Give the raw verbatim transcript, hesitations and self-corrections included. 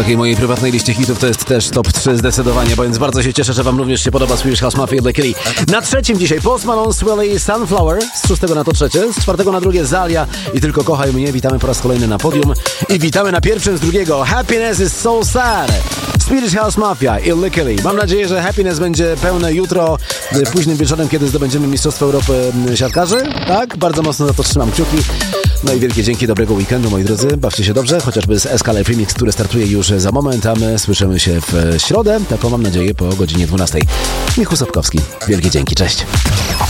takiej mojej prywatnej liście hitów to jest też top trzy zdecydowanie, bo więc bardzo się cieszę, że wam również się podoba Swedish House Mafia i Black Kelly. Na trzecim dzisiaj Post Malone, Swelly, Sunflower, z szóstego na to trzecie, z czwartego na drugie Zalia i Tylko kochaj mnie. Witamy po raz kolejny na podium i witamy na pierwszym z drugiego Happiness is so sad, Swedish House Mafia i Black Kelly. Mam nadzieję, że Happiness będzie pełne jutro, późnym wieczorem, kiedy zdobędziemy Mistrzostwo Europy siatkarzy. Tak? Bardzo mocno za to trzymam kciuki. No i wielkie dzięki, dobrego weekendu, moi drodzy. Bawcie się dobrze, chociażby z Escalade Remix, który startuje już za moment, a my słyszymy się w środę, taką mam nadzieję, po godzinie dwunastej. Michu Sapkowski, wielkie dzięki, cześć.